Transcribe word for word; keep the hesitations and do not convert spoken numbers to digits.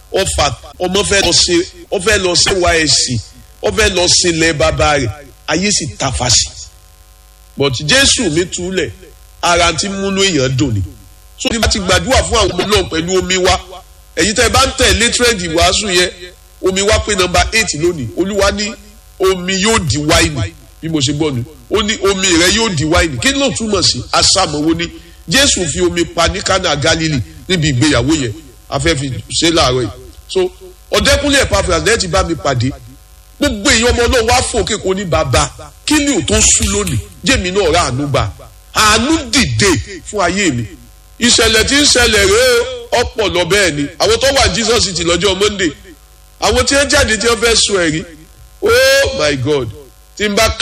ọfà ọmọ fẹ́ lọ ṣe ó fẹ́ lọ ṣe wá ẹ̀sìn ó fẹ́ lọ sílẹ̀ bàbá rẹ̀ ayé sì tàfà sí but Jésù mi túlẹ̀ ara ti múnú èèyàn dùn ni so ní bá ti gbàdúrà fún àwọn ọmọ náà pẹ̀lú omi wá ẹ̀yin tẹ́ ẹ bá ń tẹ̀lé trend ìwàásù yẹn omi wá pé nọ́mbà eight lónìí Olúwa ní omi yóò di wáìnì bí mo ṣe gbọ́ ni ó ní omi rẹ yóò di wáìnì kí ló túmọ̀ sí asámọ̀wó ni Jésù fi omi pa ní Kánà Gálílì níbi ìgbéyàwó yẹn afẹ́ fi ṣe láàárọ̀ yìí so Ọ̀dẹ́kúnlé Epaphras lẹ́yìn tí bá mi pàdé gbogbo èèyàn ọmọ náà wá fòkè kò ní bàbá kí ni ò tó sú lónìí jẹ́mi náà rà àánú gbà àánú dìde fún ayé mi ìṣẹ̀lẹ̀ tí ń ṣẹlẹ̀ rèé ọ̀pọ̀ lọ bẹ́ẹ̀ ni àwọn tó wà Jesus City lọ́jọ́ Monday àwọn tí wọ́n jáde tí wọ́n fẹ́ sọ ẹ̀rí oh my God tí n bá